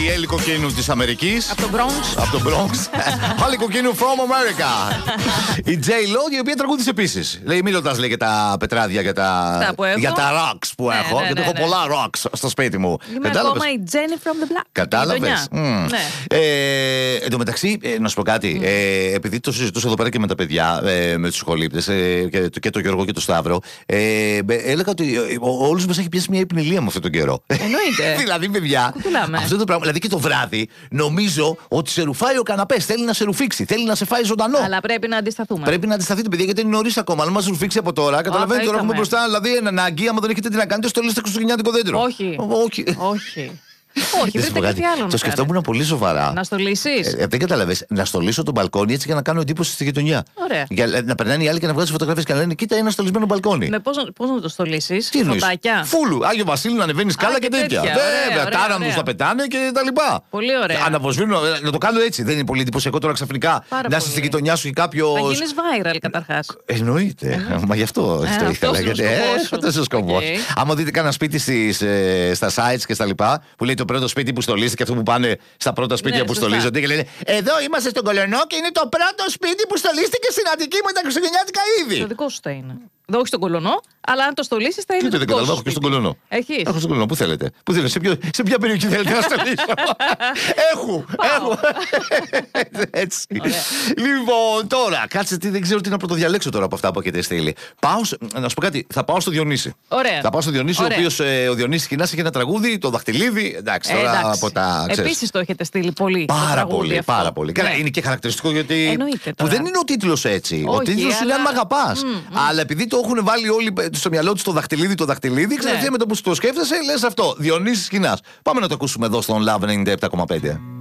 η Έλλη Κοκκίνου της Αμερικής. Από το Bronx. Από το Bronx. Άλλη Κοκκίνου from America. Η J-Lo, η οποία τραγούδισε επίσης. Λέει, μιλώντας λέει για τα πετράδια, για τα rocks που έχω. Γιατί έχω πολλά rocks στο σπίτι μου. Είμαι ακόμα η Jenny from the Block. Κατάλαβες. Εν τω μεταξύ, να σου πω κάτι. Επειδή το συζητούσα εδώ πέρα και με τα παιδιά, με τους σχολείπτες και τον Γιώργο και τον Σταύρο, έλεγα ότι όλους μας έχει πιάσει μια υπνηλία με αυτόν τον καιρό. Εννοείται. Δηλαδή, παιδιά, αυτό το πράγμα. Δηλαδή και το βράδυ νομίζω ότι σε ρουφάει ο καναπές. Θέλει να σε ρουφήξει, θέλει να σε φάει ζωντανό. Αλλά πρέπει να αντισταθούμε. Πρέπει να αντισταθείτε, παιδιά, γιατί είναι νωρίς ακόμα. Αν μας ρουφήξει από τώρα, καταλαβαίνετε τώρα έχουμε μπροστά δηλαδή ένα ανάγκη. Άμα δεν έχετε τι να κάνετε, στολίστε χριστουγεννιάτικο δέντρο. Όχι. Όχι, βρείτε κάτι άλλο. Το σκεφτόμουν πολύ σοβαρά. Να στολίσεις. Δεν καταλαβαίνεις. Να στολίσω το μπαλκόνι έτσι για να κάνω εντύπωση στη γειτονιά. Ωραία. Να περνάνε οι άλλοι και να βγάζουν φωτογραφίες και να λένε: κοίτα, ένα στολισμένο μπαλκόνι. Πώς να το στολίσεις? Τι εννοείς? Φωτάκια. Φούλου. Άγιο Βασίλειο να ανεβαίνει σκάλα και τέτοια. Βέβαια. Τάρανδους να πετάνε και τα λοιπά. Πολύ ωραία. Αναβοσβήνω. Να το κάνω έτσι. Δεν είναι πολύ εντυπωσιακό τώρα ξαφνικά να είσαι στη γειτονιά σου ή κάποιο. Θα γίνεις viral καταρχάς. Εννοείται. Μα γι' αυτό το ήθελα. Αυτό είναι ο σκοπός. Άμα δείτε κανένα σπίτι στα sites και στα λοιπά που λέει το πρώτο σπίτι που στολίζεται και αυτό που πάνε στα πρώτα σπίτια που στολίζονται και λένε: εδώ είμαστε στον Κολονό και είναι το πρώτο σπίτι που στολίστηκε στην Αττική με τα χριστουγεννιάτικα είδη. Το δικό σου θα είναι. Δεν όχι στον Κολονό, αλλά αν το στολίσεις θα είναι. Τι δεν καταλαβαίνω, έχω και στον Κολονό. Έχεις? Έχω στον Κολονό, πού θέλετε. Σε ποια περιοχή θέλετε να στολίσω? Έχω. Έτσι. Λοιπόν, τώρα, κάτσε τι δεν ξέρω τι να πρωτοδιαλέξω τώρα από αυτά που έχετε στείλει. Να σου πω κάτι, θα πάω στο Διονύση. Ωραία. Θα πάω στο Διονύση, ο οποίος ο Διονύσης Κινάς έχει ένα τραγούδι, το Δαχτυλίδι. Εντάξει, τώρα από τα. Επίσης το έχετε στείλει πολύ. Πάρα πολύ. Είναι και χαρακτηριστικό γιατί. Που δεν είναι ο τίτλος έτσι. Ο τίτλος είναι αν μ' αγαπάς. Αλλά επειδή το έχουν βάλει όλοι στο μυαλό τους το δαχτυλίδι, ξαφνικά με το που το σκέφτεσαι, λες αυτό. Διονύσης Κινάς. Πάμε να το ακούσουμε εδώ στον Love 97,5.